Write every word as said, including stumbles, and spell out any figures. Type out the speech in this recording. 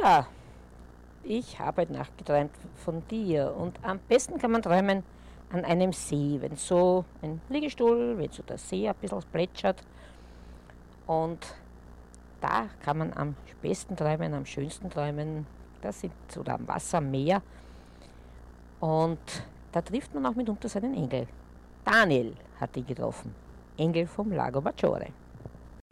Ja, ich habe nachgeträumt von dir und am besten kann man träumen an einem See, wenn so ein Liegestuhl, wenn so der See ein bisschen plätschert und da kann man am besten träumen, am schönsten träumen. Das sind oder am Wasser, am Meer und da trifft man auch mitunter seinen Engel. Daniel hat ihn getroffen, Engel vom Lago Maggiore.